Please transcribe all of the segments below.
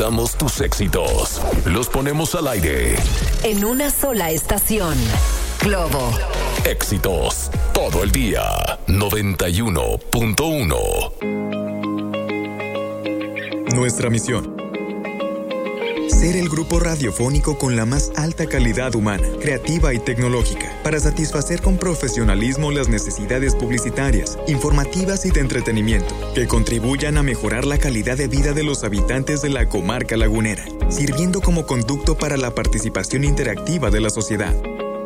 contamos tus éxitos, los ponemos al aire. En una sola estación. Globo. Éxitos, todo el día. 91.1. Nuestra misión: ser el grupo radiofónico con la más alta calidad humana, creativa y tecnológica, para satisfacer con profesionalismo las necesidades publicitarias, informativas y de entretenimiento, que contribuyan a mejorar la calidad de vida de los habitantes de la comarca lagunera, sirviendo como conducto para la participación interactiva de la sociedad.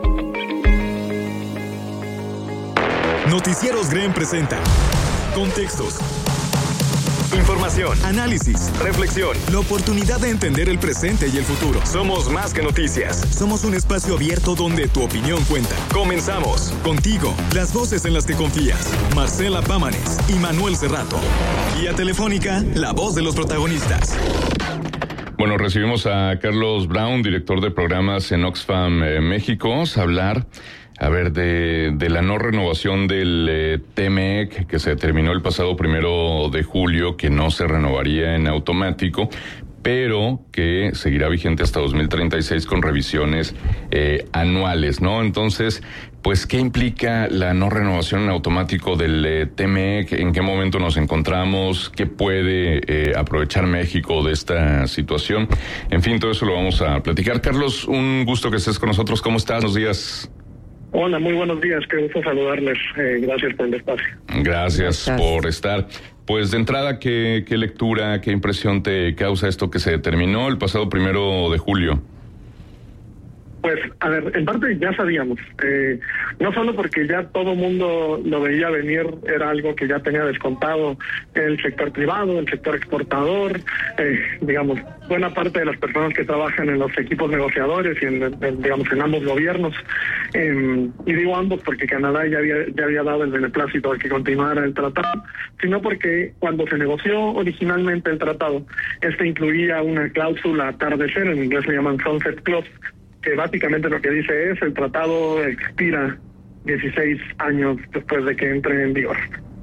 Noticieros GREN presenta contextos, información, análisis, reflexión, la oportunidad de entender el presente y el futuro. Somos más que noticias. Somos un espacio abierto donde tu opinión cuenta. Comenzamos. Contigo, las voces en las que confías. Marcela Pámanes y Manuel Cerrato. Guía Telefónica, la voz de los protagonistas. Bueno, recibimos a Carlos Brown, director de programas en Oxfam México, a hablar de la no renovación del TMEC, que se determinó el pasado 1 de julio, que no se renovaría en automático, pero que seguirá vigente hasta 2036 con revisiones anuales, ¿no? Entonces, pues, ¿qué implica la no renovación en automático del TMEC? ¿En qué momento nos encontramos? ¿Qué puede aprovechar México de esta situación? En fin, todo eso lo vamos a platicar. Carlos, un gusto que estés con nosotros. ¿Cómo estás? Buenos días. Hola, muy buenos días, qué gusto saludarles, gracias por el espacio. Gracias por estar. Pues de entrada, ¿qué lectura, qué impresión te causa esto que se determinó el pasado 1 de julio? Pues, a ver, en parte ya sabíamos, no solo porque ya todo mundo lo veía venir, era algo que ya tenía descontado el sector privado, el sector exportador, digamos, buena parte de las personas que trabajan en los equipos negociadores y en ambos gobiernos, y digo ambos porque Canadá ya había dado el beneplácito de que continuara el tratado, sino porque cuando se negoció originalmente el tratado, incluía una cláusula atardecer, en inglés le llaman sunset clause, que básicamente lo que dice es el tratado expira 16 años después de que entre en vigor.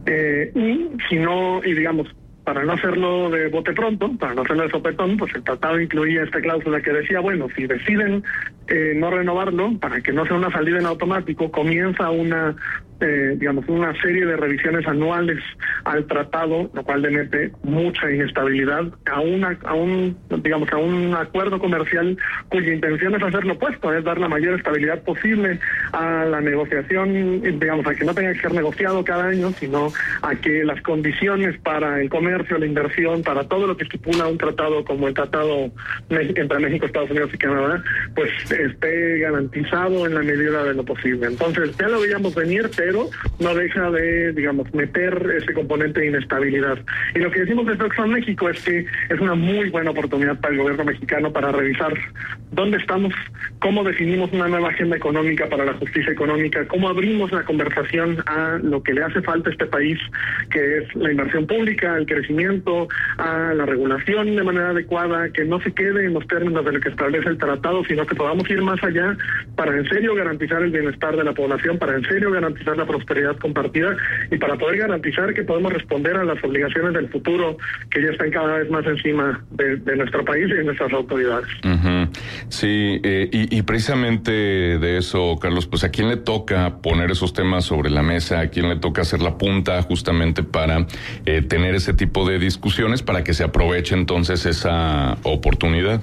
Y digamos, para no hacerlo de bote pronto, para no hacerlo de sopetón, pues el tratado incluía esta cláusula que decía, bueno, si deciden no renovarlo, para que no sea una salida en automático, comienza una serie de revisiones anuales al tratado, lo cual le mete mucha inestabilidad a un acuerdo comercial cuya intención es hacer lo opuesto, es dar la mayor estabilidad posible a la negociación, a que no tenga que ser negociado cada año, sino a que las condiciones para el comercio, la inversión, para todo lo que estipula un tratado como el tratado entre México, Estados Unidos y Canadá, pues esté garantizado en la medida de lo posible. Entonces, ya lo veíamos venir, pero no deja de, meter ese componente de inestabilidad. Y lo que decimos desde Oxfam México es que es una muy buena oportunidad para el gobierno mexicano para revisar dónde estamos, cómo definimos una nueva agenda económica para la justicia económica, cómo abrimos la conversación a lo que le hace falta a este país, que es la inversión pública, el crecimiento, a la regulación de manera adecuada, que no se quede en los términos de lo que establece el tratado, sino que podamos ir más allá para en serio garantizar el bienestar de la población, para en serio garantizar la prosperidad compartida y para poder garantizar que podemos responder a las obligaciones del futuro que ya están cada vez más encima de nuestro país y de nuestras autoridades. Uh-huh. Sí, y precisamente de eso, Carlos, pues ¿a quién le toca poner esos temas sobre la mesa? ¿A quién le toca hacer la punta justamente para tener ese tipo de discusiones para que se aproveche entonces esa oportunidad?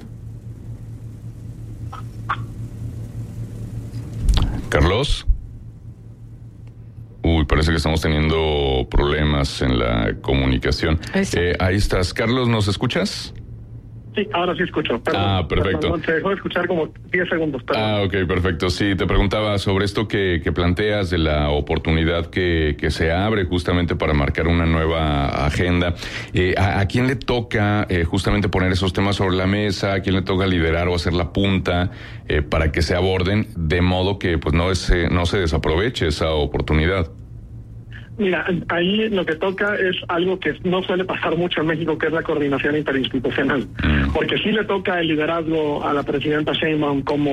Carlos. Parece que estamos teniendo problemas en la comunicación. Ahí estás. Carlos, ¿nos escuchas? Sí, ahora sí escucho. Perdón, perfecto. Se dejó de escuchar como 10 segundos. Perdón. Ok, perfecto. Sí, te preguntaba sobre esto que planteas de la oportunidad que se abre justamente para marcar una nueva agenda. ¿A quién le toca justamente poner esos temas sobre la mesa? ¿A quién le toca liderar o hacer la punta para que se aborden de modo que pues no se desaproveche esa oportunidad? Mira, ahí lo que toca es algo que no suele pasar mucho en México, que es la coordinación interinstitucional. Porque sí le toca el liderazgo a la presidenta Sheinbaum como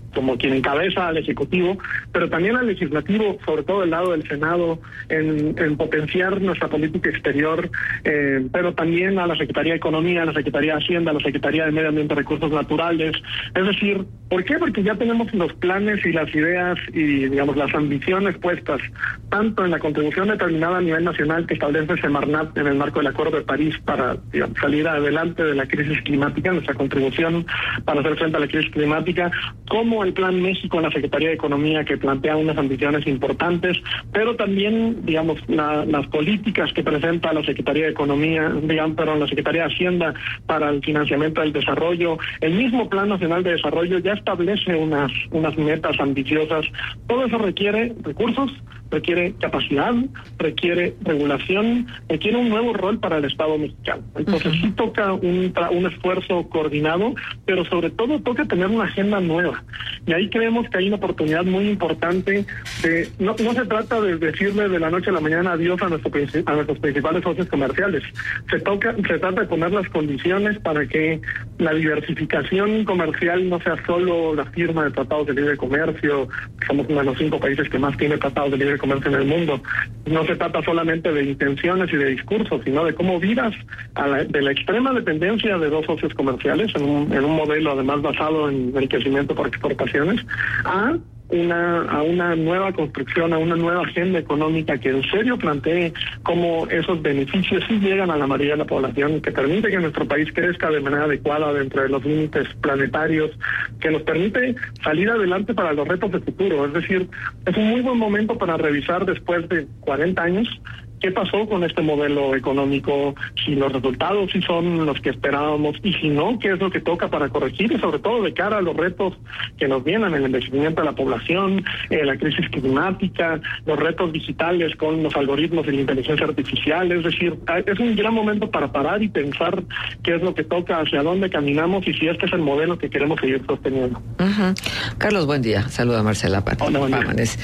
como quien encabeza al Ejecutivo, pero también al Legislativo, sobre todo del lado del Senado, en potenciar nuestra política exterior, pero también a la Secretaría de Economía, a la Secretaría de Hacienda, a la Secretaría de Medio Ambiente y Recursos Naturales. Es decir, ¿por qué? Porque ya tenemos los planes y las ideas y, digamos, las ambiciones puestas, tanto en la contribución determinada a nivel nacional que establece Semarnat en el marco del Acuerdo de París para, digamos, salir adelante de la crisis climática, nuestra contribución para hacer frente a la crisis climática, como el Plan México en la Secretaría de Economía, que plantea unas ambiciones importantes, pero también, digamos, las políticas que presenta la Secretaría de Economía, la Secretaría de Hacienda para el financiamiento del desarrollo. El mismo Plan Nacional de Desarrollo ya establece unas metas ambiciosas. Todo eso requiere recursos, requiere capacidad, requiere regulación, requiere un nuevo rol para el Estado mexicano. Entonces sí toca un esfuerzo coordinado, pero sobre todo toca tener una agenda nueva. Y ahí creemos que hay una oportunidad muy importante de, no se trata de decirle de la noche a la mañana adiós a nuestros principales socios comerciales. Se trata de poner las condiciones para que la diversificación comercial no sea solo la firma de tratados de libre comercio. Somos uno de los 5 países que más tiene tratados de libre comercio en el mundo. No se trata solamente de intenciones y de discursos, sino de cómo viras de la extrema dependencia de 2 socios comerciales en un modelo además basado en el crecimiento por exportaciones a una nueva construcción, a una nueva agenda económica que en serio plantee cómo esos beneficios sí llegan a la mayoría de la población, que permite que nuestro país crezca de manera adecuada dentro de los límites planetarios, que nos permite salir adelante para los retos de futuro. Es decir, es un muy buen momento para revisar después de 40 años ¿qué pasó con este modelo económico? Si los resultados sí son los que esperábamos y si no, ¿qué es lo que toca para corregir? Y sobre todo de cara a los retos que nos vienen, el envejecimiento de la población, la crisis climática, los retos digitales con los algoritmos y la inteligencia artificial. Es decir, es un gran momento para parar y pensar qué es lo que toca, hacia dónde caminamos y si este es el modelo que queremos seguir sosteniendo. Carlos, buen día. Saluda a Marcela Pámanes.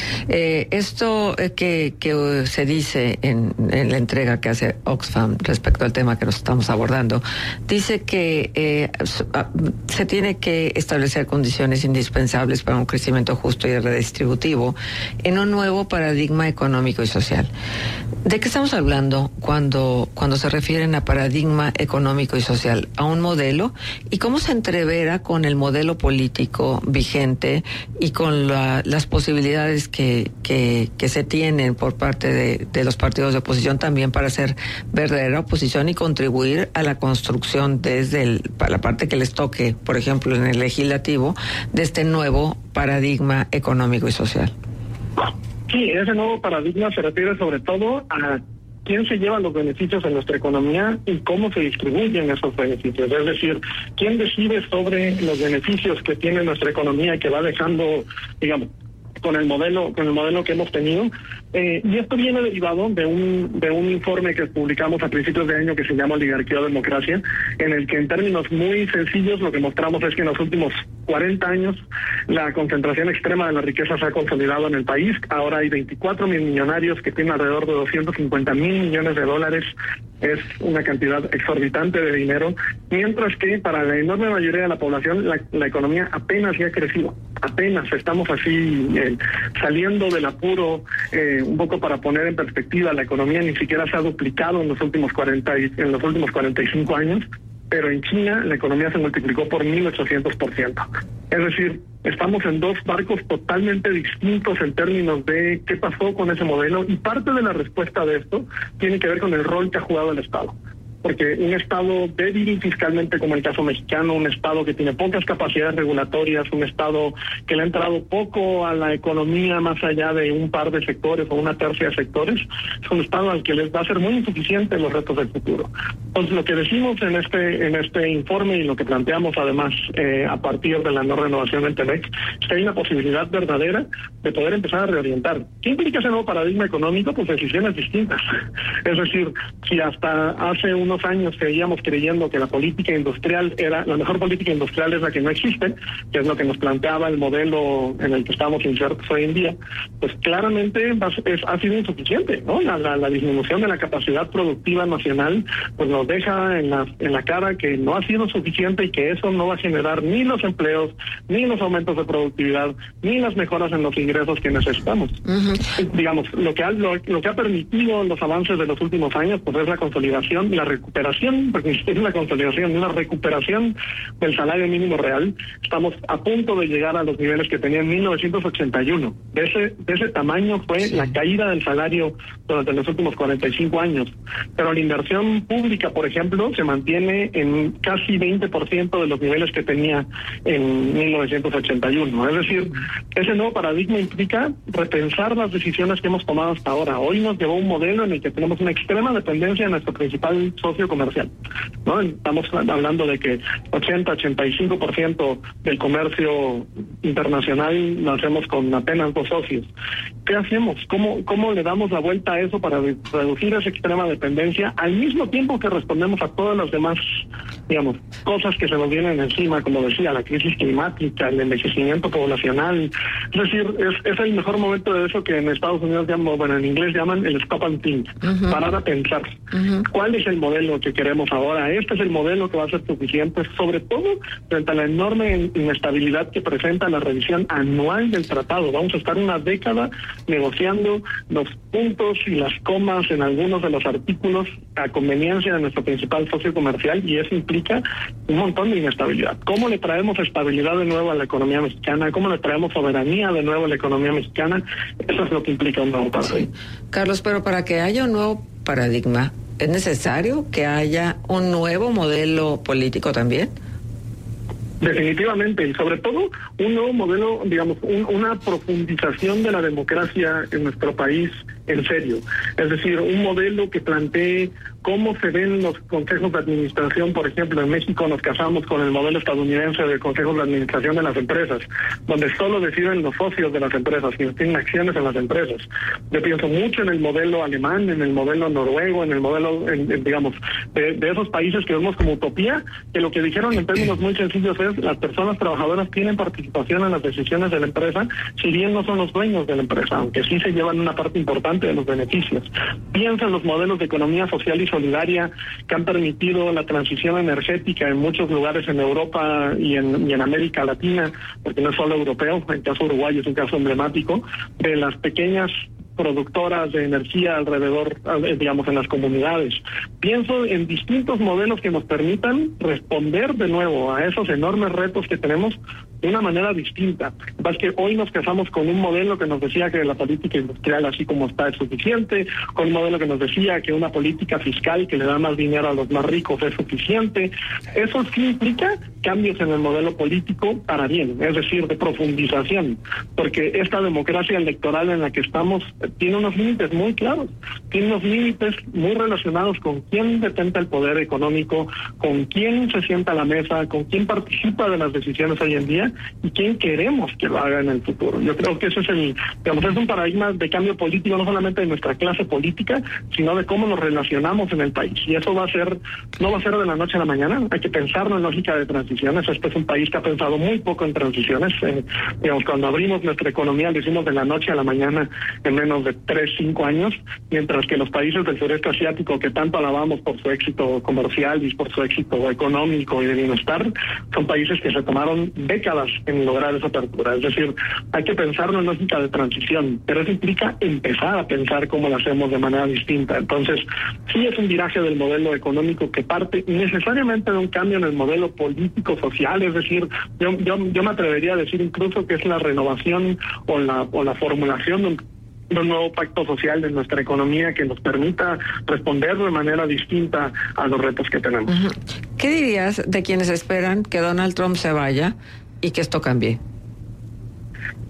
Esto que se dice en la entrega que hace Oxfam respecto al tema que nos estamos abordando, dice que se tiene que establecer condiciones indispensables para un crecimiento justo y redistributivo en un nuevo paradigma económico y social. ¿De qué estamos hablando cuando se refieren a paradigma económico y social? ¿A un modelo? ¿Y cómo se entrevera con el modelo político vigente y con las posibilidades que se tienen por parte de los partidos de oposición también para hacer verdadera oposición y contribuir a la construcción desde la parte que les toque, por ejemplo, en el legislativo, de este nuevo paradigma económico y social? Sí, ese nuevo paradigma se refiere sobre todo a quién se lleva los beneficios en nuestra economía y cómo se distribuyen esos beneficios. Es decir, quién decide sobre los beneficios que tiene nuestra economía y que va dejando, digamos, con el modelo que hemos tenido. Y esto viene derivado de un informe que publicamos a principios de año que se llama Oligarquía o Democracia, en el que en términos muy sencillos lo que mostramos es que en los últimos 40 años la concentración extrema de la riqueza se ha consolidado en el país. Ahora hay 24 mil millonarios que tienen alrededor de 250 mil millones de dólares. Es una cantidad exorbitante de dinero, mientras que para la enorme mayoría de la población la economía apenas ya ha crecido. Apenas estamos así saliendo del apuro. Un poco para poner en perspectiva, la economía ni siquiera se ha duplicado en los últimos 45 años, pero en China la economía se multiplicó por 1800%. Es decir, estamos en dos barcos totalmente distintos en términos de qué pasó con ese modelo, y parte de la respuesta de esto tiene que ver con el rol que ha jugado el Estado. Porque un Estado débil fiscalmente como el caso mexicano, un Estado que tiene pocas capacidades regulatorias, un Estado que le ha entrado poco a la economía más allá de un par de sectores o una tercia de sectores, es un Estado al que les va a ser muy insuficiente los retos del futuro. Entonces lo que decimos en este informe y lo que planteamos además a partir de la no renovación del TEMEC es que hay una posibilidad verdadera de poder empezar a reorientar. ¿Qué implica ese nuevo paradigma económico? Pues decisiones distintas. Es decir, si hasta hace unos años seguíamos creyendo que la política industrial era, la mejor política industrial es la que no existe, que es lo que nos planteaba el modelo en el que estamos insertos hoy en día, pues claramente ha sido insuficiente, ¿no? La disminución de la capacidad productiva nacional pues nos deja en la cara que no ha sido suficiente y que eso no va a generar ni los empleos, ni los aumentos de productividad, ni las mejoras en los ingresos que necesitamos. Digamos, lo que ha permitido los avances de los últimos años pues es la consolidación y la recuperación, porque es la consolidación y una recuperación del salario mínimo real. Estamos a punto de llegar a los niveles que tenía en 1981. De ese tamaño fue la caída del salario durante los últimos 45 años. Pero la inversión pública, por ejemplo, se mantiene en casi 20% de los niveles que tenía en 1981. Es decir, ese nuevo paradigma implica repensar las decisiones que hemos tomado hasta ahora. Hoy nos llevó un modelo en el que tenemos una extrema dependencia de nuestro principal socio comercial, ¿no? Estamos hablando de que 80-85% del comercio internacional lo hacemos con apenas 2 socios. ¿Qué hacemos? ¿Cómo le damos la vuelta a eso para reducir esa extrema dependencia al mismo tiempo que respondemos a todas las demás, digamos, cosas que se nos vienen encima, como decía, la crisis climática, el envejecimiento poblacional? Es decir, es el mejor momento de eso que en Estados Unidos en inglés llaman el stop and think, parar a pensar. ¿Cuál es el modelo que queremos ahora? Este es el modelo que va a ser suficiente, sobre todo frente a la enorme inestabilidad que presenta la revisión anual del tratado. Vamos a estar una década negociando los puntos y las comas en algunos de los artículos a conveniencia de nuestro principal socio comercial, y eso implica un montón de inestabilidad. ¿Cómo le traemos estabilidad de nuevo a la economía mexicana? ¿Cómo le traemos soberanía de nuevo a la economía mexicana? Eso es lo que implica un nuevo paradigma. Carlos, pero para que haya un nuevo paradigma, ¿es necesario que haya un nuevo modelo político también? Definitivamente, y sobre todo un nuevo modelo, digamos, una profundización de la democracia en nuestro país en serio. Es decir, un modelo que plantee cómo se ven los consejos de administración. Por ejemplo, en México nos casamos con el modelo estadounidense de consejos de administración de las empresas, donde solo deciden los socios de las empresas, quienes tienen acciones en las empresas. Yo pienso mucho en el modelo alemán, en el modelo noruego, en el modelo, digamos, de esos países que vemos como utopía, que lo que dijeron en términos muy sencillos es: las personas trabajadoras tienen participación en las decisiones de la empresa, si bien no son los dueños de la empresa, aunque sí se llevan una parte importante de los beneficios. Piensa en los modelos de economía social y solidaria que han permitido la transición energética en muchos lugares en Europa y en América Latina, porque no es solo europeo, el caso uruguayo es un caso emblemático, de las pequeñas productoras de energía alrededor, digamos, en las comunidades. Pienso en distintos modelos que nos permitan responder de nuevo a esos enormes retos que tenemos de una manera distinta. Es que hoy nos casamos con un modelo que nos decía que la política industrial así como está es suficiente, con un modelo que nos decía que una política fiscal que le da más dinero a los más ricos es suficiente. Eso sí implica cambios en el modelo político para bien, es decir, de profundización, porque esta democracia electoral en la que estamos tiene unos límites muy claros, tiene unos límites muy relacionados con quién detenta el poder económico, con quién se sienta a la mesa, con quién participa de las decisiones hoy en día y quién queremos que lo haga en el futuro. Yo creo que ese es es un paradigma de cambio político, no solamente de nuestra clase política, sino de cómo nos relacionamos en el país. Y eso no va a ser de la noche a la mañana, hay que pensarlo en lógica de transiciones. Este es un país que ha pensado muy poco en transiciones. Cuando abrimos nuestra economía lo hicimos de la noche a la mañana en menos de 3-5 años, mientras que los países del sureste asiático, que tanto alabamos por su éxito comercial y por su éxito económico y de bienestar, son países que se tomaron décadas en lograr esa apertura. Es decir, hay que pensarlo en lógica de transición, pero eso implica empezar a pensar cómo lo hacemos de manera distinta. Entonces, sí es un viraje del modelo económico que parte necesariamente de un cambio en el modelo político-social. Es decir, yo me atrevería a decir incluso que es la renovación o la formulación de un nuevo pacto social de nuestra economía que nos permita responder de manera distinta a los retos que tenemos. ¿Qué dirías de quienes esperan que Donald Trump se vaya y que esto cambie?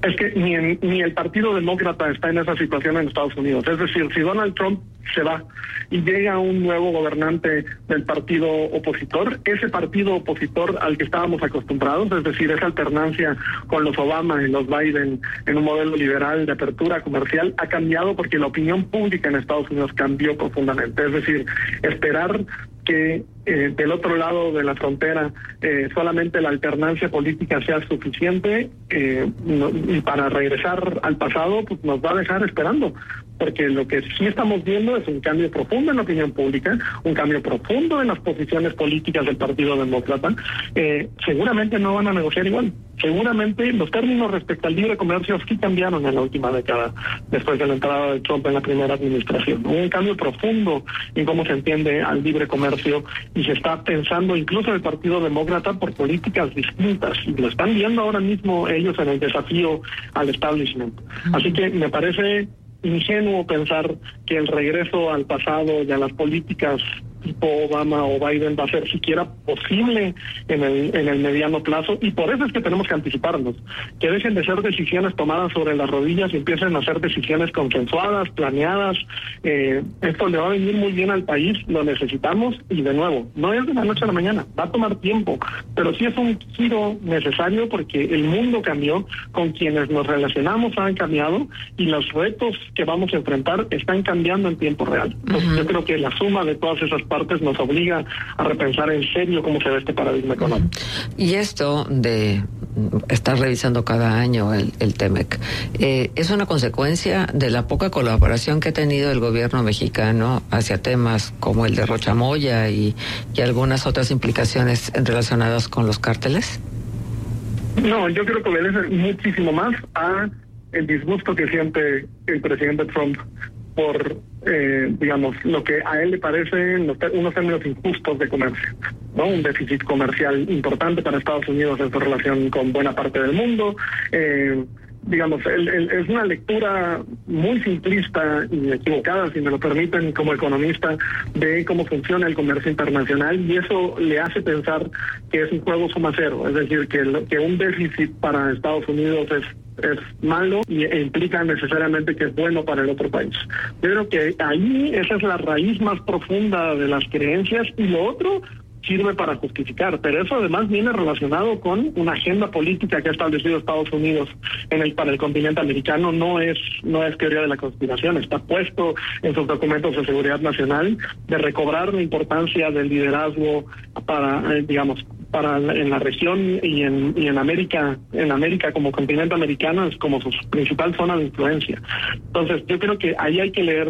Es que ni el Partido Demócrata está en esa situación en Estados Unidos. Es decir, si Donald Trump se va y llega un nuevo gobernante del partido opositor, ese partido opositor al que estábamos acostumbrados, es decir, esa alternancia con los Obama y los Biden en un modelo liberal de apertura comercial, ha cambiado porque la opinión pública en Estados Unidos cambió profundamente. Es decir, esperar que del otro lado de la frontera solamente la alternancia política sea suficiente y para regresar al pasado, pues nos va a dejar esperando, porque lo que sí estamos viendo es un cambio profundo en la opinión pública, un cambio profundo en las posiciones políticas del Partido Demócrata. Seguramente no van a negociar igual. Seguramente los términos respecto al libre comercio sí cambiaron en la última década, después de la entrada de Trump en la primera administración. Hubo un cambio profundo en cómo se entiende al libre comercio y se está pensando incluso en el Partido Demócrata por políticas distintas, y lo están viendo ahora mismo ellos en el desafío al establishment. Así que me parece ingenuo pensar que el regreso al pasado y a las políticas tipo Obama o Biden va a ser siquiera posible en el mediano plazo, y por eso es que tenemos que anticiparnos, que dejen de ser decisiones tomadas sobre las rodillas y empiecen a ser decisiones consensuadas, planeadas. Esto le va a venir muy bien al país, lo necesitamos, y de nuevo, no es de la noche a la mañana, va a tomar tiempo, pero sí es un giro necesario porque el mundo cambió, con quienes nos relacionamos han cambiado, y los retos que vamos a enfrentar están cambiando en tiempo real. Entonces, yo creo que la suma de todas esas partes nos obliga a repensar en serio cómo se ve este paradigma económico. Y esto de estar revisando cada año el TEMEC, ¿es una consecuencia de la poca colaboración que ha tenido el gobierno mexicano hacia temas como el de Rochamoya y algunas otras implicaciones relacionadas con los cárteles? No, yo creo que obedece muchísimo más a el disgusto que siente el presidente Trump por, digamos, lo que a él le parecen unos términos injustos de comercio, ¿no? Un déficit comercial importante para Estados Unidos en su relación con buena parte del mundo. Digamos, es una lectura muy simplista y equivocada, si me lo permiten, como economista, de cómo funciona el comercio internacional, y eso le hace pensar que es un juego suma cero, es decir, que un déficit para Estados Unidos es malo e implica necesariamente que es bueno para el otro país. Yo creo que ahí esa es la raíz más profunda de las creencias, y lo otro sirve para justificar, pero eso además viene relacionado con una agenda política que ha establecido Estados Unidos para el continente americano. No es teoría de la conspiración, está puesto en sus documentos de seguridad nacional, de recobrar la importancia del liderazgo para, en la región y en América como continente americano, es como su principal zona de influencia. Entonces yo creo que ahí hay que leer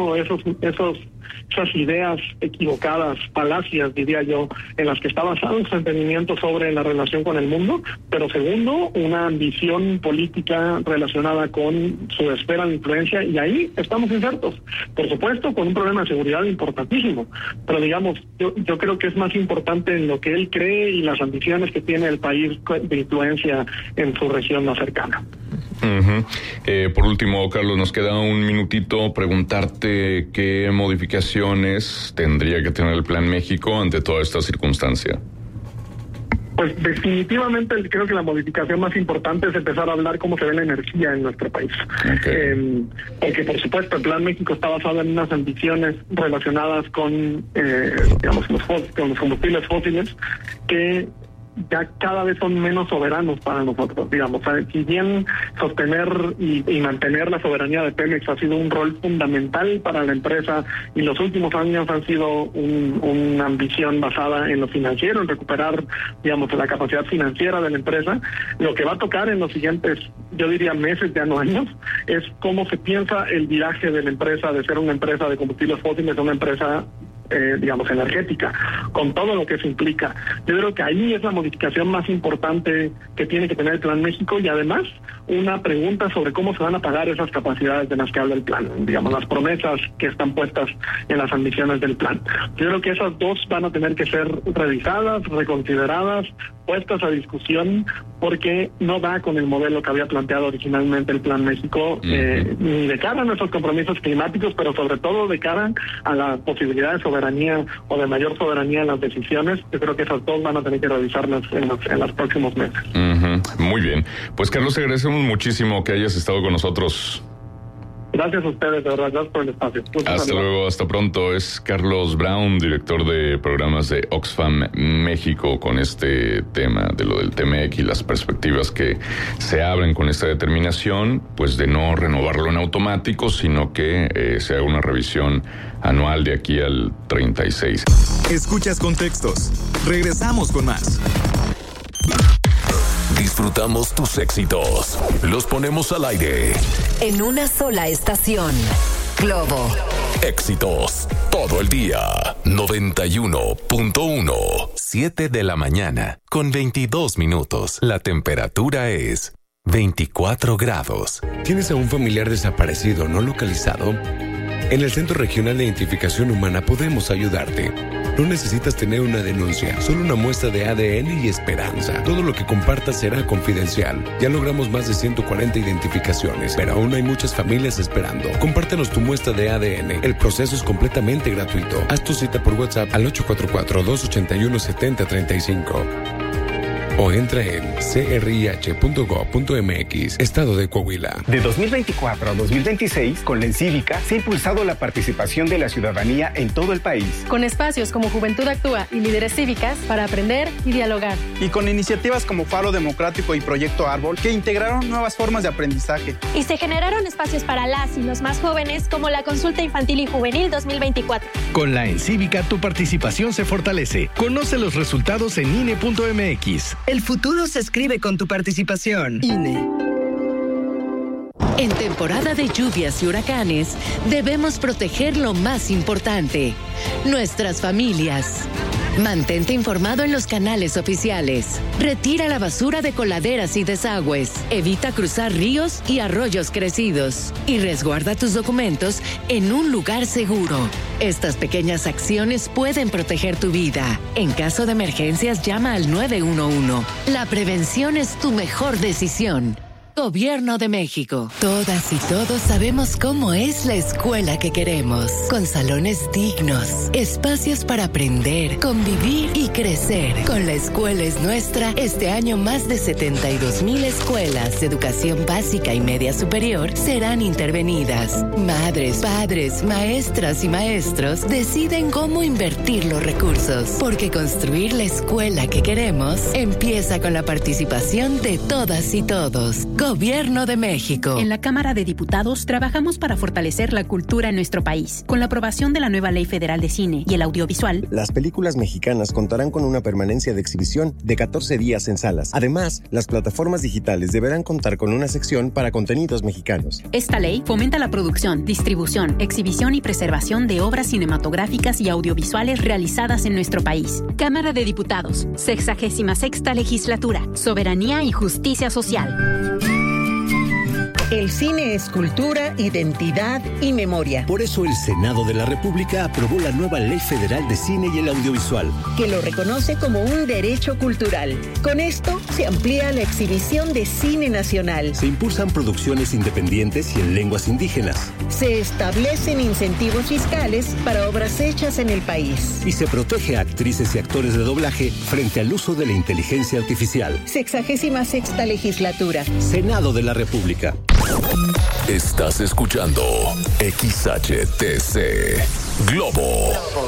esas ideas equivocadas, falacias, diría yo, en las que está basado su entendimiento sobre la relación con el mundo, pero segundo, una ambición política relacionada con su esfera de influencia, y ahí estamos insertos, por supuesto, con un problema de seguridad importantísimo, pero digamos, yo creo que es más importante en lo que él cree y las ambiciones que tiene el país de influencia en su región más cercana. Por último, Carlos, nos queda un minutito. Preguntarte qué modificaciones tendría que tener el Plan México ante toda esta circunstancia. Pues definitivamente creo que la modificación más importante es empezar a hablar cómo se ve la energía en nuestro país. Okay. Porque por supuesto el Plan México está basado en unas ambiciones relacionadas con, con los combustibles fósiles que ya cada vez son menos soberanos para nosotros, digamos. Si bien sostener y mantener la soberanía de Pemex ha sido un rol fundamental para la empresa, y los últimos años han sido una ambición basada en lo financiero, en recuperar, digamos, la capacidad financiera de la empresa, lo que va a tocar en los siguientes, yo diría, meses, ya no años, es cómo se piensa el viraje de la empresa de ser una empresa de combustibles fósiles a una empresa energética, con todo lo que eso implica. Yo creo que ahí es la modificación más importante que tiene que tener el Plan México, y además una pregunta sobre cómo se van a pagar esas capacidades de las que habla el plan, digamos, las promesas que están puestas en las ambiciones del plan. Yo creo que esas dos van a tener que ser revisadas, reconsideradas, puestas a discusión, porque no da con el modelo que había planteado originalmente el Plan México, ni de cara a nuestros compromisos climáticos, pero sobre todo de cara a la posibilidad de soberanía o de mayor soberanía en las decisiones. Yo creo que esas dos van a tener que revisarlas en los próximos meses. Muy bien. Pues Carlos, te agradecemos muchísimo que hayas estado con nosotros. Gracias a ustedes, de verdad, gracias por el espacio. Hasta luego, hasta pronto. Es Carlos Brown, director de programas de Oxfam México, con este tema de lo del TMEC y las perspectivas que se abren con esta determinación, pues de no renovarlo en automático, sino que se haga una revisión anual de aquí al 36. Escuchas Contextos. Regresamos con más. Disfrutamos tus éxitos. Los ponemos al aire. En una sola estación. Globo. Éxitos. Todo el día. 91.1. 7 de la mañana, con 22 minutos. La temperatura es 24 grados. ¿Tienes a un familiar desaparecido no localizado? En el Centro Regional de Identificación Humana podemos ayudarte. No necesitas tener una denuncia, solo una muestra de ADN y esperanza. Todo lo que compartas será confidencial. Ya logramos más de 140 identificaciones, pero aún hay muchas familias esperando. Compártenos tu muestra de ADN. El proceso es completamente gratuito. Haz tu cita por WhatsApp al 844-281-7035. O entra en crih.gov.mx, Estado de Coahuila. De 2024 a 2026, con la Encívica, se ha impulsado la participación de la ciudadanía en todo el país. Con espacios como Juventud Actúa y Líderes Cívicas para aprender y dialogar. Y con iniciativas como Faro Democrático y Proyecto Árbol, que integraron nuevas formas de aprendizaje. Y se generaron espacios para las y los más jóvenes, como la Consulta Infantil y Juvenil 2024. Con la Encívica, tu participación se fortalece. Conoce los resultados en INE.mx. El futuro se escribe con tu participación. INE. En temporada de lluvias y huracanes, debemos proteger lo más importante, nuestras familias. Mantente informado en los canales oficiales. Retira la basura de coladeras y desagües. Evita cruzar ríos y arroyos crecidos. Y resguarda tus documentos en un lugar seguro. Estas pequeñas acciones pueden proteger tu vida. En caso de emergencias, llama al 911. La prevención es tu mejor decisión. Gobierno de México. Todas y todos sabemos cómo es la escuela que queremos. Con salones dignos, espacios para aprender, convivir y crecer. Con La Escuela es Nuestra, este año más de 72,000 escuelas de educación básica y media superior serán intervenidas. Madres, padres, maestras y maestros deciden cómo invertir los recursos. Porque construir la escuela que queremos empieza con la participación de todas y todos. Gobierno de México. En la Cámara de Diputados trabajamos para fortalecer la cultura en nuestro país. Con la aprobación de la nueva Ley Federal de Cine y el Audiovisual, las películas mexicanas contarán con una permanencia de exhibición de 14 días en salas. Además, las plataformas digitales deberán contar con una sección para contenidos mexicanos. Esta ley fomenta la producción, distribución, exhibición y preservación de obras cinematográficas y audiovisuales realizadas en nuestro país. Cámara de Diputados, 66ª Legislatura, Soberanía y Justicia Social. El cine es cultura, identidad y memoria. Por eso el Senado de la República aprobó la nueva Ley Federal de Cine y el Audiovisual, que lo reconoce como un derecho cultural. Con esto se amplía la exhibición de cine nacional. Se impulsan producciones independientes y en lenguas indígenas. Se establecen incentivos fiscales para obras hechas en el país. Y se protege a actrices y actores de doblaje frente al uso de la inteligencia artificial. 66ª Legislatura. Senado de la República. Estás escuchando XHTC Globo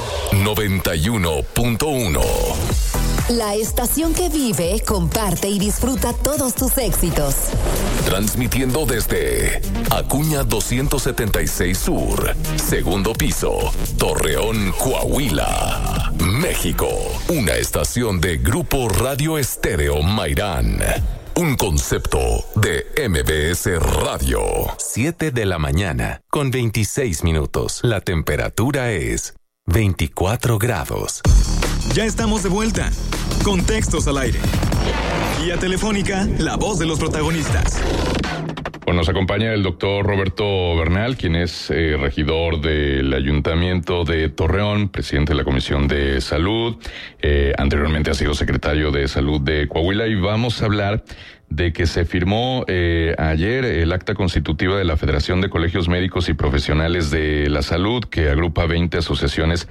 91.1. La estación que vive, comparte y disfruta todos tus éxitos. Transmitiendo desde Acuña 276 Sur, segundo piso, Torreón, Coahuila, México. Una estación de Grupo Radio Estéreo Mairán. Un concepto de MBS Radio. 7 de la mañana, con 26 minutos. La temperatura es 24 grados. Ya estamos de vuelta. Contextos al aire. Guía telefónica, la voz de los protagonistas. Bueno, nos acompaña el doctor Roberto Bernal, quien es regidor del Ayuntamiento de Torreón, presidente de la Comisión de Salud. Anteriormente ha sido secretario de Salud de Coahuila, y vamos a hablar de que se firmó ayer el acta constitutiva de la Federación de Colegios Médicos y Profesionales de la Salud, que agrupa 20 asociaciones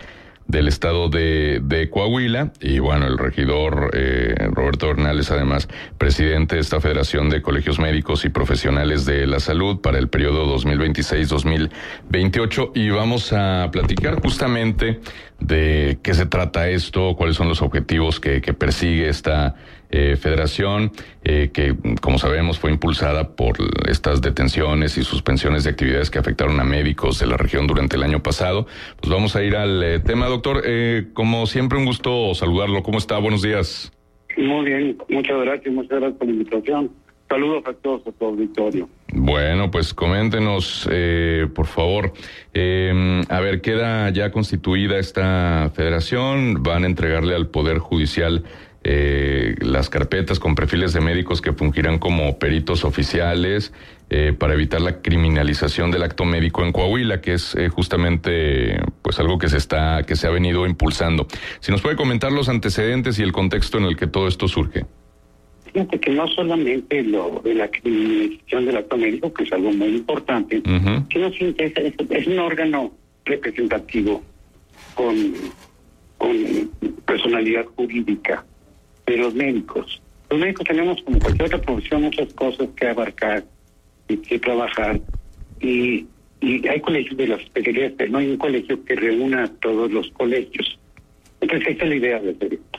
del estado de Coahuila, y bueno, el regidor Roberto Bernal es además presidente de esta Federación de Colegios Médicos y Profesionales de la Salud para el periodo 2026-2028, y vamos a platicar justamente de qué se trata esto, cuáles son los objetivos que persigue esta federación, que como sabemos fue impulsada por estas detenciones y suspensiones de actividades que afectaron a médicos de la región durante el año pasado. Pues vamos a ir al tema, doctor. Como siempre, un gusto saludarlo. ¿Cómo está? Buenos días. Muy bien, muchas gracias por la invitación. Saludos a todos a tu auditorio. Bueno, pues coméntenos, por favor. A ver, queda ya constituida esta federación, van a entregarle al Poder Judicial las carpetas con perfiles de médicos que fungirán como peritos oficiales para evitar la criminalización del acto médico en Coahuila, que es justamente pues algo que se ha venido impulsando. Si nos puede comentar los antecedentes y el contexto en el que todo esto surge. Fíjate que no solamente lo de la criminalización del acto médico, que es algo muy importante, sino que es un órgano representativo con personalidad jurídica de los médicos. Los médicos tenemos, como cualquier otra profesión, muchas cosas que abarcar y que trabajar, y hay colegios de las especialidades, pero no hay un colegio que reúna a todos los colegios. Entonces esa es la idea de hacer esto.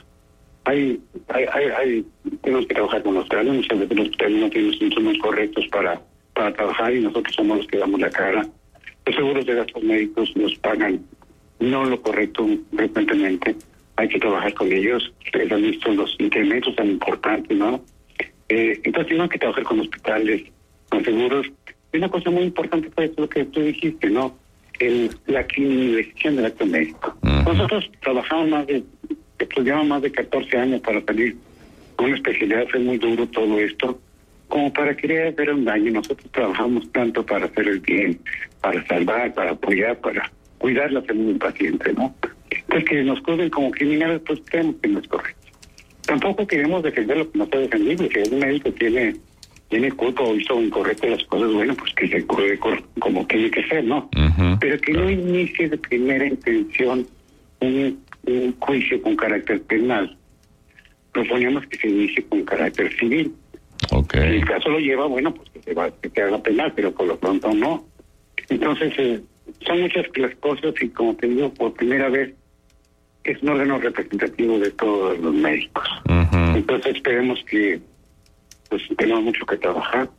Tenemos que trabajar con los hospitales, muchas veces los hospitales no tienen los insumos correctos para trabajar, y nosotros somos los que damos la cara. Los seguros de gastos médicos nos pagan no lo correcto frecuentemente. Hay que trabajar con ellos. Ustedes han visto los incrementos tan importantes, ¿no? Entonces tenemos que trabajar con hospitales, con seguros. Y una cosa muy importante fue lo que tú dijiste, ¿no? La criminalización del acto médico. Nosotros trabajamos estudiamos más de 14 años para salir con una especialidad. Fue muy duro todo esto, como para querer hacer un daño. Nosotros trabajamos tanto para hacer el bien, para salvar, para apoyar, para cuidar la salud del paciente, ¿no? Entonces, que nos juzguen como criminales, pues creemos que no es correcto. Tampoco queremos defender lo que no está defendible. Si un médico tiene culpa o hizo incorrecto las cosas, bueno, pues que se juzgue como tiene que ser, ¿no? Pero que no inicie de primera intención un juicio con carácter penal. Proponemos que se inicie con carácter civil. Si el caso lo lleva, bueno, pues que se haga penal, pero por lo pronto no. Entonces, son muchas las cosas, y como te digo, por primera vez es un órgano representativo de todos los médicos. Entonces esperemos que pues tenemos mucho que trabajar.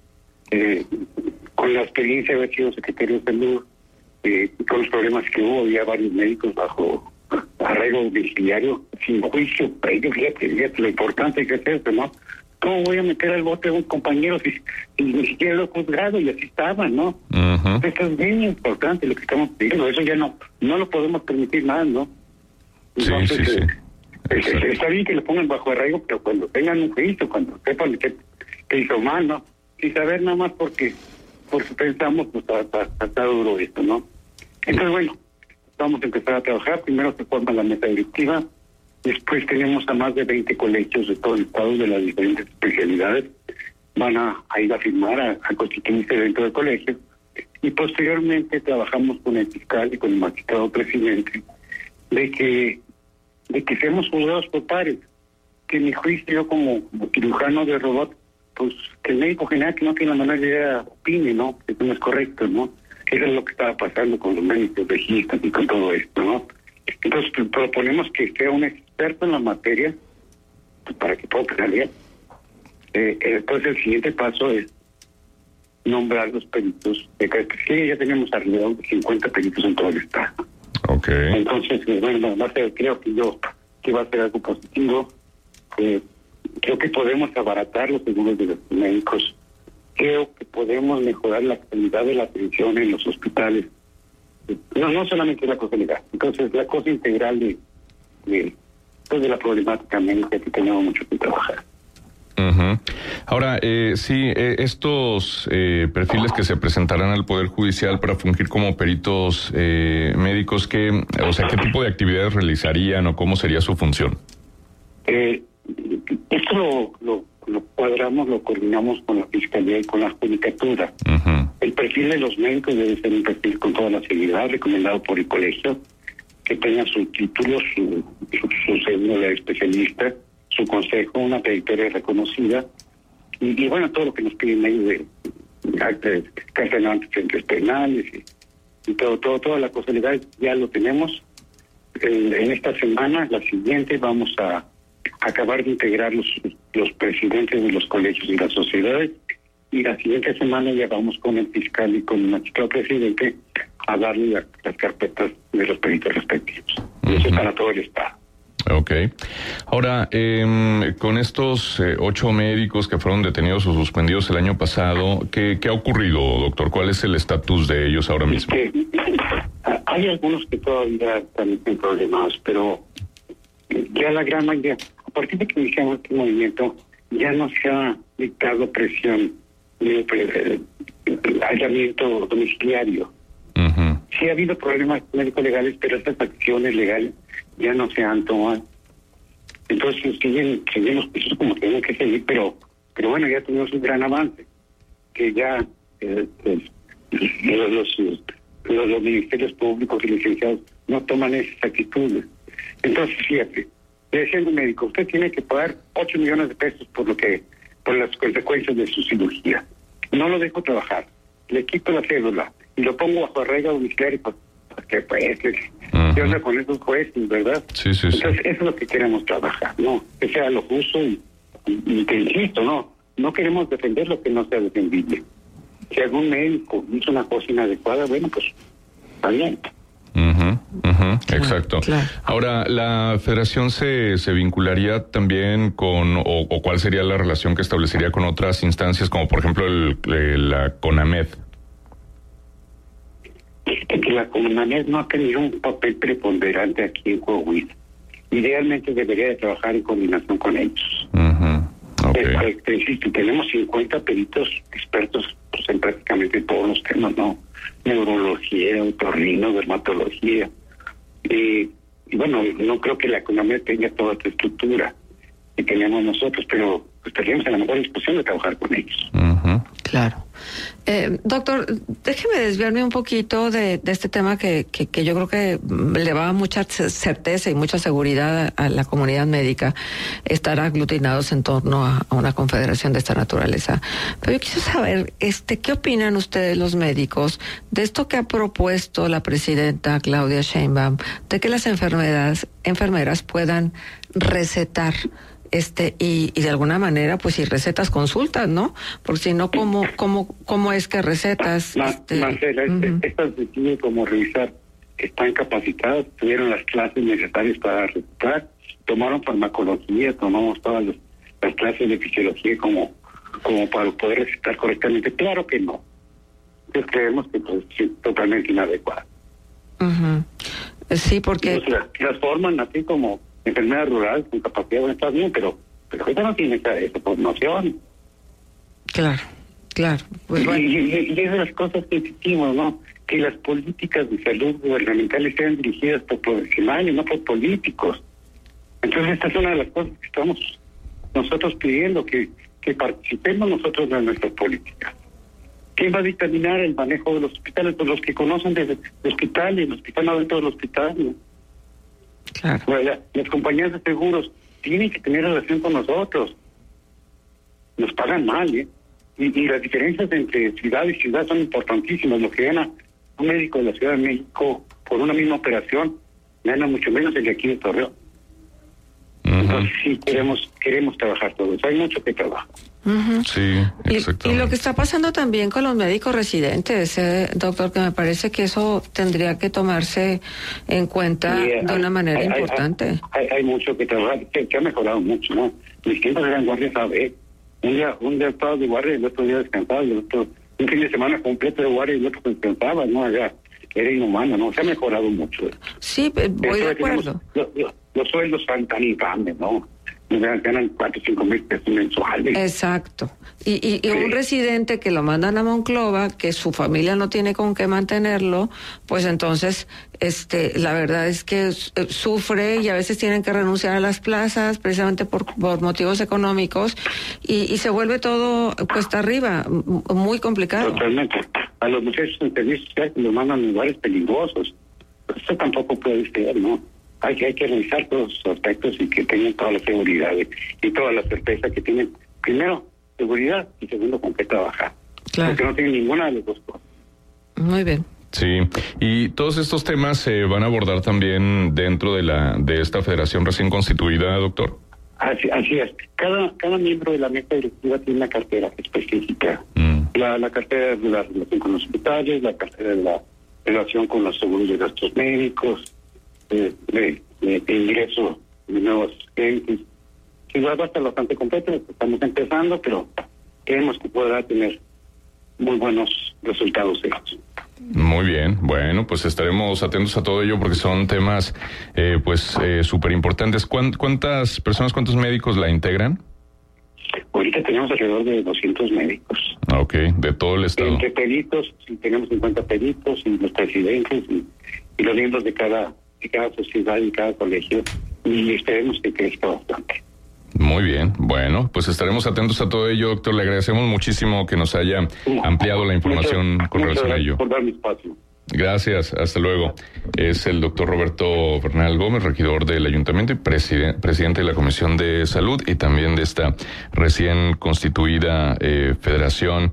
Con la experiencia de haber sido secretario de salud, con los problemas que hubo, había varios médicos bajo arraigo domiciliario sin juicio previo. Fíjate lo importante que es esto, ¿no? ¿Cómo voy a meter al bote a un compañero si ni siquiera lo he juzgado? Y así estaba, ¿no? Esto es bien importante lo que estamos pidiendo. Eso ya no lo podemos permitir más, ¿no? Entonces, está bien que lo pongan bajo arraigo, pero cuando tengan un juicio, cuando sepan que hizo mal, ¿no? Sin saber nada más porque pensamos, pues está duro esto, ¿no? Entonces, bueno, vamos a empezar a trabajar. Primero se forma la mesa directiva. Después tenemos a más de 20 colegios de todo el estado de las diferentes especialidades. Van a ir a firmar, a constituirse dentro del colegio. Y posteriormente trabajamos con el fiscal y con el magistrado presidente de que seamos juzgados por pares. Que mi juicio, yo como cirujano de robot, pues que el médico general que no tiene la menor idea opine, ¿no? Eso no es correcto, ¿no? Eso es lo que estaba pasando con los médicos legistas y con todo esto, ¿no? Entonces proponemos que sea un experto en la materia, pues, para que pueda opinar bien. Entonces el siguiente paso es nombrar los peritos de cada especialidad. Ya tenemos alrededor de 50 peritos en todo el estado. Entonces, bueno, creo que va a ser algo positivo. Creo que podemos abaratar los seguros de los médicos. Creo que podemos mejorar la calidad de la atención en los hospitales. No solamente la cosa legal. Entonces, la cosa integral de la problemática médica, que tenemos mucho que trabajar. Ahora, estos perfiles que se presentarán al Poder Judicial para fungir como peritos médicos, ¿qué tipo de actividades realizarían o cómo sería su función? Esto lo cuadramos, lo coordinamos con la Fiscalía y con la Judicatura. El perfil de los médicos debe ser un perfil con toda la seriedad, recomendado por el colegio, que tenga su título, su cédula de especialista, su consejo, una trayectoria reconocida, y bueno, todo lo que nos piden ahí de carta de antecedentes penales y toda la cosa legal, ya lo tenemos. En esta semana, la siguiente, vamos a acabar de integrar los presidentes de los colegios y las sociedades, y la siguiente semana ya vamos con el fiscal y con el magistrado presidente a darle las carpetas de los peritos respectivos. Eso es para todo el Estado. Ok. Ahora, con estos 8 médicos que fueron detenidos o suspendidos el año pasado, ¿qué ha ocurrido, doctor? ¿Cuál es el estatus de ellos ahora mismo? Hay algunos que todavía están en problemas, pero ya la gran mayoría, a partir de que iniciamos este movimiento, ya no se ha dictado presión de aislamiento domiciliario. Sí ha habido problemas médico-legales, pero estas acciones legales ya no se han tomado. Entonces siguen los pisos como tienen que seguir, pero bueno, ya tenemos un gran avance, que ya los ministerios públicos y licenciados no toman esas actitudes. Entonces, fíjate, le decía al médico, usted tiene que pagar 8 millones de pesos por las consecuencias de su cirugía. No lo dejo trabajar, le quito la cédula y lo pongo bajo arraigo domiciliario, porque pues yo ando con esos jueces, ¿verdad? Sí. Entonces, eso es lo que queremos trabajar, ¿no? Que sea lo justo y te insisto, no queremos defender lo que no sea defendible. Si algún médico hizo una cosa inadecuada, bueno, pues está bien. Exacto. Claro. Ahora, ¿la federación se vincularía también con, o cuál sería la relación que establecería con otras instancias, como por ejemplo la CONAMED? Que la CONAMED no ha tenido un papel preponderante aquí en Coahuila. Idealmente debería de trabajar en coordinación con ellos. Okay. Insisto, tenemos 50 peritos expertos pues, en prácticamente todos los temas, ¿no? Neurología, otorrino, dermatología. Y bueno, no creo que la economía tenga toda esta estructura que tenemos nosotros, pero estaríamos en la mejor disposición de trabajar con ellos. Claro. Doctor, déjeme desviarme un poquito de este tema que yo creo que le va a mucha certeza y mucha seguridad a la comunidad médica estar aglutinados en torno a una confederación de esta naturaleza. Pero yo quisiera saber, ¿qué opinan ustedes los médicos de esto que ha propuesto la presidenta Claudia Sheinbaum, de que las enfermeras puedan recetar y de alguna manera, pues si recetas, consultas, ¿no? Porque si no, ¿cómo es que recetas? Marcela, estas deciden como revisar que están capacitadas, tuvieron las clases necesarias para recetar, tomaron farmacología, tomamos todas las clases de fisiología como para poder recetar correctamente. Claro que no. Entonces creemos que pues, es totalmente inadecuado. Sí, porque... Entonces, las forman así como enfermera rural con capacidad, bueno, está bien, pero ahorita no tiene esa formación. Claro. Pues bueno. Y es de las cosas que insistimos, ¿no? Que las políticas de salud gubernamentales sean dirigidas por profesionales, no por políticos. Entonces esta es una de las cosas que estamos nosotros pidiendo, que participemos nosotros en nuestras políticas. ¿Quién va a dictaminar el manejo de los hospitales? Pues los que conocen del hospital y los que están adentro del hospital, ¿no? Claro. Bueno, las compañías de seguros tienen que tener relación con nosotros. Nos pagan mal, ¿eh? Y las diferencias entre ciudad y ciudad son importantísimas. Lo que gana un médico de la Ciudad de México por una misma operación gana mucho menos el de aquí de Torreón. Entonces sí, queremos trabajar todos. Hay mucho que trabajar. Sí, exactamente. Y lo que está pasando también con los médicos residentes, doctor, que me parece que eso tendría que tomarse en cuenta de una manera importante. Hay mucho que trabajar, que ha mejorado mucho, ¿no? Mis tiempos eran guardias AB. Un día estaba de guardia y el otro día descansaba, y el otro, un fin de semana completo de guardia y el otro descansaba, ¿no? Allá era inhumano, ¿no? Se ha mejorado mucho. Sí, voy de acuerdo. Los sueldos son tan infames, ¿no? Ganan 4 o 5 mil pesos mensuales. Exacto. Y un residente que lo mandan a Monclova, que su familia no tiene con qué mantenerlo, pues entonces la verdad es que sufre y a veces tienen que renunciar a las plazas precisamente por motivos económicos y se vuelve todo cuesta arriba, muy complicado. Totalmente. A los muchachos en servicio social los mandan en lugares peligrosos. Pues eso tampoco puede ser, ¿no? Hay que revisar todos los aspectos y que tengan toda la seguridad y toda la certeza que tienen. Primero, seguridad y segundo, con qué trabajar. Claro. Porque no tienen ninguna de las dos cosas. Muy bien. Sí, y todos estos temas se van a abordar también dentro de esta federación recién constituida, doctor. Así es. Cada miembro de la mesa directiva tiene una cartera específica. La cartera de la relación con los hospitales, la cartera de la relación con los seguros de gastos médicos, de ingreso de nuevos clientes. Sí, va a estar bastante completo, estamos empezando, pero creemos que podrá tener muy buenos resultados de eso. Muy bien, bueno, pues estaremos atentos a todo ello porque son temas súper importantes. ¿Cuántas personas, cuántos médicos la integran? Ahorita tenemos alrededor de 200 médicos. Ok, de todo el estado. Entre peritos, sí, tenemos 50 peritos y los presidentes y los miembros de cada sociedad y cada colegio, y esperemos que crezca bastante. Muy bien, bueno, pues estaremos atentos a todo ello, doctor. Le agradecemos muchísimo que nos haya ampliado la información con relación a ello. Por dar mi espacio. Gracias, hasta luego. Es el doctor Roberto Bernal Gómez, regidor del Ayuntamiento y presidente de la Comisión de Salud y también de esta recién constituida federación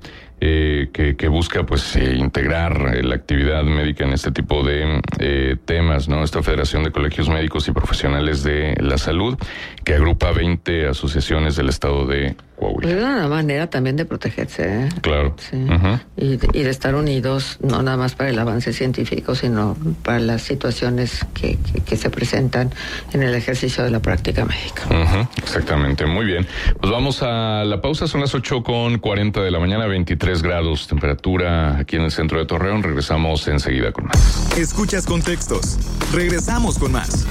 que busca pues integrar la actividad médica en este tipo de temas, ¿no? Esta Federación de Colegios Médicos y Profesionales de la Salud, que agrupa 20 asociaciones del estado de Coahuila. Es una manera también de protegerse, ¿eh? Claro. Sí. Y de estar unidos, no nada más para el avance científico, sino para las situaciones que se presentan en el ejercicio de la práctica médica. Exactamente, muy bien. Pues vamos a la pausa, son las 8:40 de la mañana, 23 grados, temperatura aquí en el centro de Torreón. Regresamos enseguida con más. Escuchas Contextos. Regresamos con más.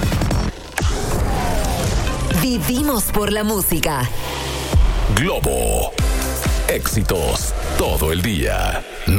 Vivimos por la música. Globo. Éxitos todo el día.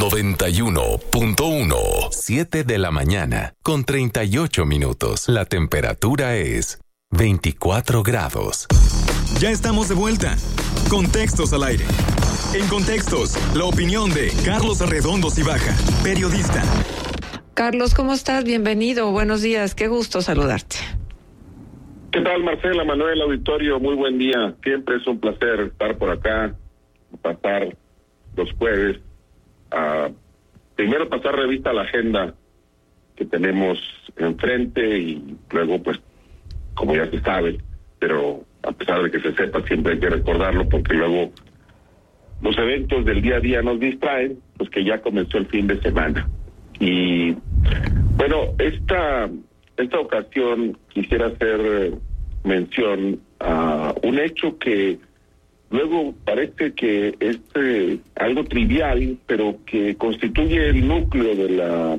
91.1. 7 de la mañana, con 38 minutos. La temperatura es 24 grados. Ya estamos de vuelta. Contextos al aire. En Contextos, la opinión de Carlos Arredondo Cibaja, periodista. Carlos, ¿cómo estás? Bienvenido. Buenos días. Qué gusto saludarte. ¿Qué tal, Marcela, Manuel, auditorio? Muy buen día. Siempre es un placer estar por acá, pasar los jueves, primero pasar revista a la agenda que tenemos enfrente y luego, pues, como ya se sabe, pero a pesar de que se sepa, siempre hay que recordarlo porque luego los eventos del día a día nos distraen, pues que ya comenzó el fin de semana. Y, bueno, esta ocasión quisiera hacer mención a un hecho que luego parece que es algo trivial, pero que constituye el núcleo de la,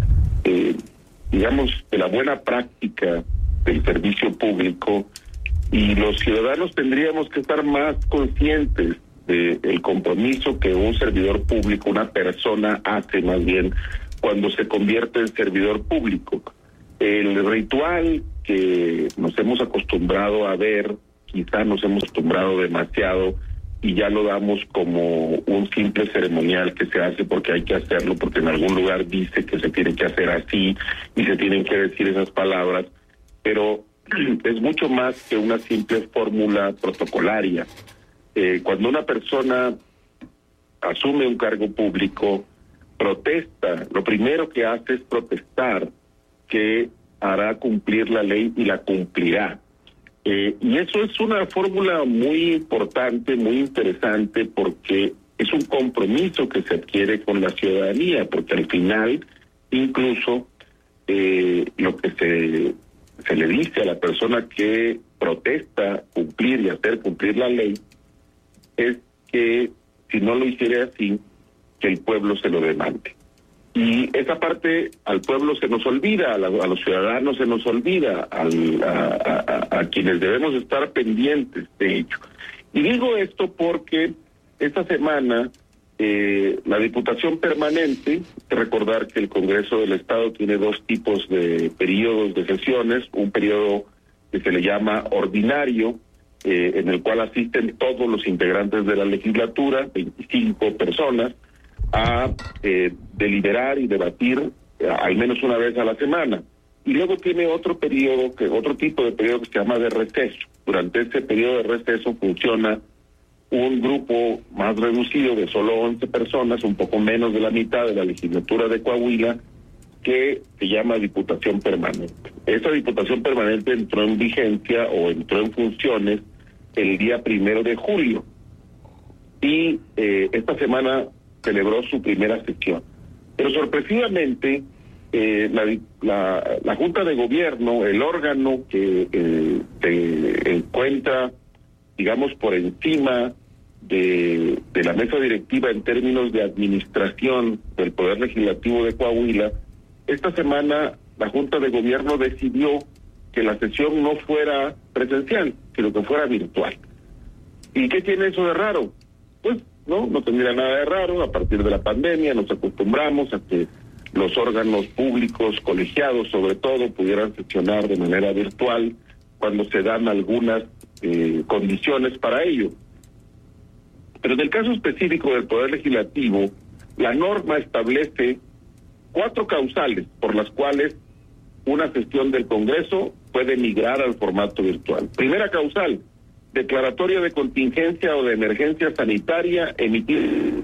de la buena práctica del servicio público, y los ciudadanos tendríamos que estar más conscientes del compromiso que un servidor público, una persona hace más bien, cuando se convierte en servidor público. El ritual que nos hemos acostumbrado a ver, quizá nos hemos acostumbrado demasiado y ya lo damos como un simple ceremonial que se hace porque hay que hacerlo, porque en algún lugar dice que se tiene que hacer así y se tienen que decir esas palabras, pero es mucho más que una simple fórmula protocolaria. Cuando una persona asume un cargo público, protesta, lo primero que hace es protestar que hará cumplir la ley y la cumplirá. Y eso es una fórmula muy importante, muy interesante, porque es un compromiso que se adquiere con la ciudadanía, porque al final, incluso, lo que se le dice a la persona que protesta cumplir y hacer cumplir la ley es que si no lo hiciera así, que el pueblo se lo demande. Y esa parte al pueblo se nos olvida, a los ciudadanos se nos olvida, a quienes debemos estar pendientes de ello. Y digo esto porque esta semana la Diputación Permanente, recordar que el Congreso del Estado tiene dos tipos de periodos de sesiones, un periodo que se le llama ordinario, en el cual asisten todos los integrantes de la legislatura, 25 personas, a deliberar y debatir al menos una vez a la semana. y luego tiene otro tipo de periodo que se llama de receso. Durante este periodo de receso funciona un grupo más reducido de solo 11 personas, un poco menos de la mitad de la legislatura de Coahuila, que se llama Diputación Permanente. Esa Diputación Permanente entró en vigencia o entró en funciones el día 1 de julio y esta semana celebró su primera sesión. Pero sorpresivamente la Junta de Gobierno, el órgano que se encuentra, digamos, por encima de la mesa directiva en términos de administración del Poder Legislativo de Coahuila, esta semana la Junta de Gobierno decidió que la sesión no fuera presencial, sino que fuera virtual. ¿Y qué tiene eso de raro? Pues no tendría nada de raro. A partir de la pandemia nos acostumbramos a que los órganos públicos, colegiados sobre todo, pudieran sesionar de manera virtual cuando se dan algunas condiciones para ello. Pero en el caso específico del Poder Legislativo, la norma establece 4 causales por las cuales una sesión del Congreso puede migrar al formato virtual. Primera causal, declaratoria de contingencia o de emergencia sanitaria emitida.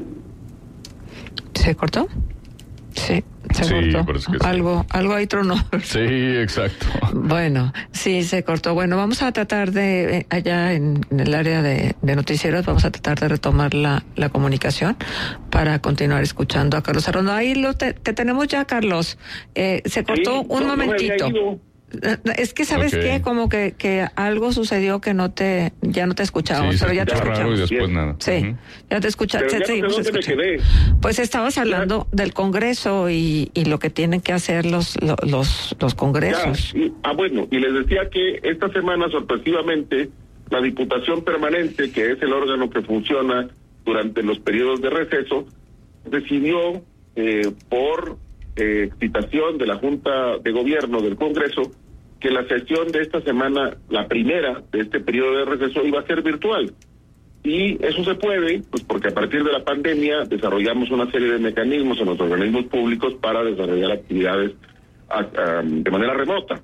¿Se cortó? Sí, se cortó. Parece que sí. Algo ahí tronó. Sí, exacto. Bueno, sí, se cortó. Bueno, vamos a tratar de, allá en el área de noticieros, vamos a tratar de retomar la comunicación para continuar escuchando a Carlos Arrondo. Ahí te tenemos ya, Carlos. Se cortó un momentito. Es que sabes qué, como que algo sucedió que ya no te escuchamos, sí, pero ya te escuchamos. Y después nada. Sí, ya te escuchamos. Pues estabas hablando del Congreso y lo que tienen que hacer los congresos. Bueno, y les decía que esta semana sorpresivamente la Diputación Permanente, que es el órgano que funciona durante los periodos de receso, decidió por citación de la Junta de Gobierno del Congreso que la sesión de esta semana, la primera de este periodo de receso, iba a ser virtual. Y eso se puede, pues porque a partir de la pandemia desarrollamos una serie de mecanismos en los organismos públicos para desarrollar actividades de manera remota.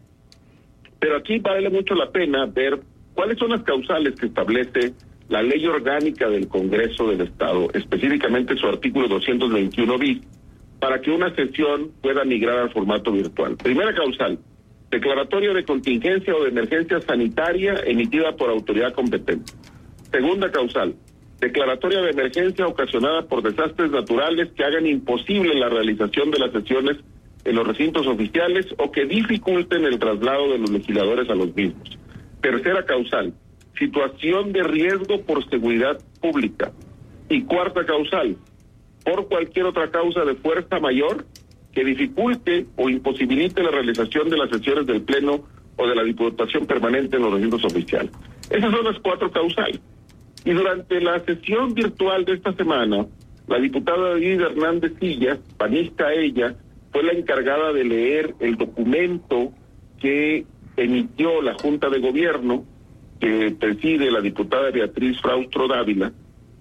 Pero aquí vale mucho la pena ver cuáles son las causales que establece la Ley Orgánica del Congreso del Estado, específicamente su artículo 221 bis, para que una sesión pueda migrar al formato virtual. Primera causal, declaratoria de contingencia o de emergencia sanitaria emitida por autoridad competente. Segunda causal, declaratoria de emergencia ocasionada por desastres naturales que hagan imposible la realización de las sesiones en los recintos oficiales o que dificulten el traslado de los legisladores a los mismos. Tercera causal, situación de riesgo por seguridad pública. Y cuarta causal, por cualquier otra causa de fuerza mayor que dificulte o imposibilite la realización de las sesiones del Pleno o de la Diputación Permanente en los recintos oficiales. Esas son las 4 causales. Y durante la sesión virtual de esta semana, la diputada Edith Hernández Sillas, panista ella, fue la encargada de leer el documento que emitió la Junta de Gobierno, que preside la diputada Beatriz Fraustro Dávila,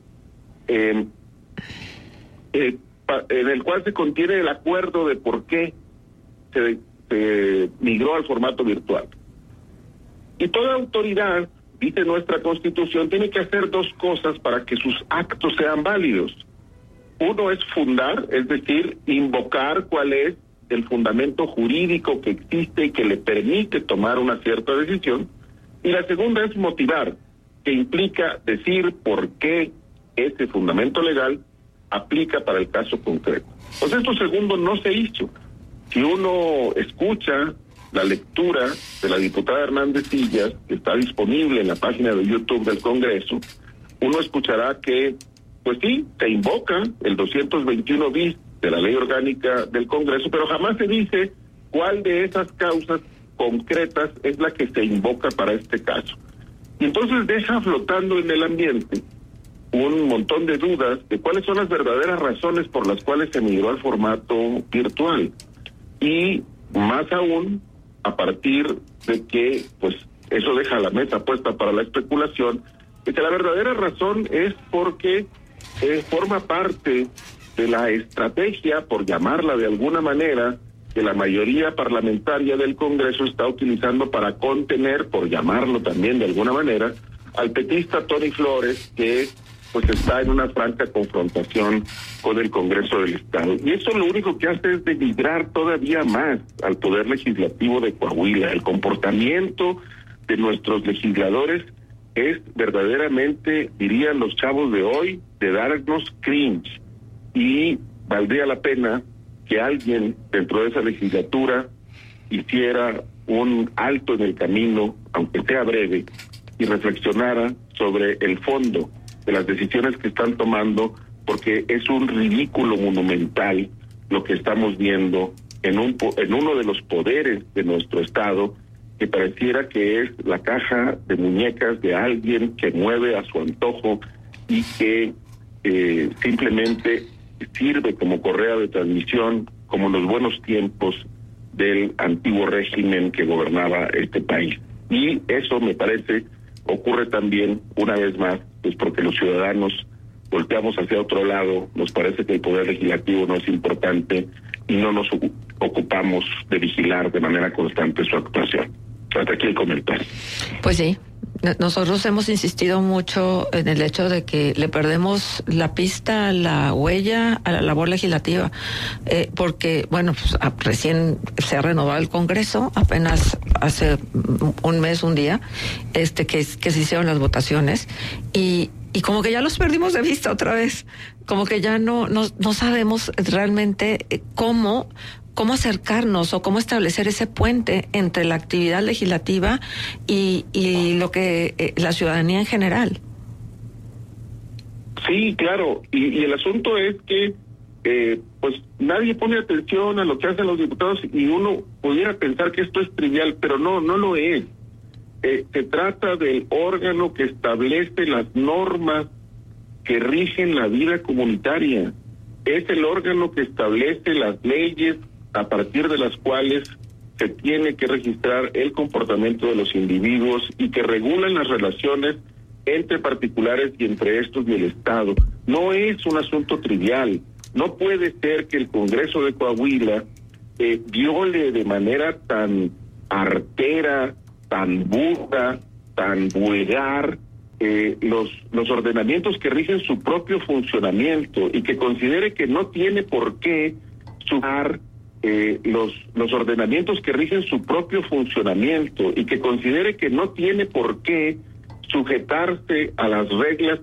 en el cual se contiene el acuerdo de por qué se migró al formato virtual. Y toda autoridad, dice nuestra Constitución, tiene que hacer 2 cosas para que sus actos sean válidos. Uno es fundar, es decir, invocar cuál es el fundamento jurídico que existe y que le permite tomar una cierta decisión. Y la segunda es motivar, que implica decir por qué ese fundamento legal aplica para el caso concreto. Pues esto segundo no se hizo. Si uno escucha la lectura de la diputada Hernández Sillas, que está disponible en la página de YouTube del Congreso, uno escuchará que, pues sí, se invoca el 221 bis de la Ley Orgánica del Congreso, pero jamás se dice cuál de esas causas concretas es la que se invoca para este caso. Y entonces deja flotando en el ambiente un montón de dudas de cuáles son las verdaderas razones por las cuales se migró al formato virtual. Y más aún, a partir de que, pues, eso deja la mesa puesta para la especulación, y que la verdadera razón es porque forma parte de la estrategia, por llamarla de alguna manera, que la mayoría parlamentaria del Congreso está utilizando para contener, por llamarlo también de alguna manera, al petista Tony Flores, que pues está en una franca confrontación con el Congreso del Estado. Y eso lo único que hace es denigrar todavía más al Poder Legislativo de Coahuila. El comportamiento de nuestros legisladores es verdaderamente, dirían los chavos de hoy, de darnos cringe. Y valdría la pena que alguien dentro de esa legislatura hiciera un alto en el camino, aunque sea breve, y reflexionara sobre el fondo de las decisiones que están tomando, porque es un ridículo monumental lo que estamos viendo en uno de los poderes de nuestro Estado, que pareciera que es la caja de muñecas de alguien que mueve a su antojo y que simplemente sirve como correa de transmisión, como en los buenos tiempos del antiguo régimen que gobernaba este país. Y eso, me parece, ocurre también, una vez más, pues porque los ciudadanos volteamos hacia otro lado, nos parece que el Poder Legislativo no es importante y no nos ocupamos de vigilar de manera constante su actuación. Hasta aquí el comentario. Pues sí, nosotros hemos insistido mucho en el hecho de que le perdemos la pista, la huella a la labor legislativa, porque, bueno, pues recién se ha renovado el Congreso, apenas hace un mes, un día, que se hicieron las votaciones, y como que ya los perdimos de vista otra vez, como que ya no sabemos realmente cómo acercarnos o cómo establecer ese puente entre la actividad legislativa y lo que la ciudadanía en general. Sí, claro, y el asunto es que pues nadie pone atención a lo que hacen los diputados y uno pudiera pensar que esto es trivial, pero no lo es. Se trata del órgano que establece las normas que rigen la vida comunitaria. Es el órgano que establece las leyes a partir de las cuales se tiene que registrar el comportamiento de los individuos y que regulan las relaciones entre particulares y entre estos y el Estado. No es un asunto trivial. No puede ser que el Congreso de Coahuila viole de manera tan artera, tan burda, tan vulgar los ordenamientos que rigen su propio funcionamiento y que considere que no tiene por qué sumar los ordenamientos que rigen su propio funcionamiento y que considere que no tiene por qué sujetarse a las reglas